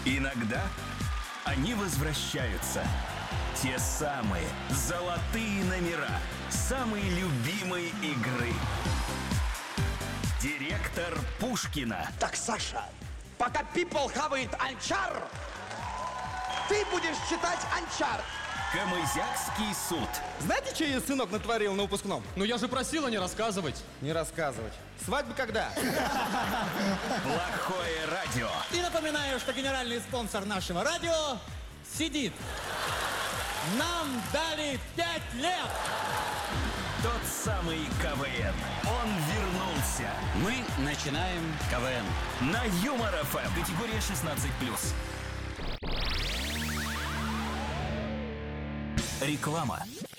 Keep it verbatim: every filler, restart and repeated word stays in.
Иногда они возвращаются. Те самые золотые номера самой любимой игры. Директор Пушкина. Так, Саша, пока people хавает анчар, ты будешь читать анчар. Камызякский суд. Знаете, что ее сынок натворил на выпускном? Ну я же просила не рассказывать. Не рассказывать. Свадьба когда? Плохое радио. И напоминаю, что генеральный спонсор нашего радио сидит. Нам дали пять лет. Тот самый КВН. Он вернулся. Мы начинаем КВН. На Юмор эф эм. Категория шестнадцать плюс. Реклама.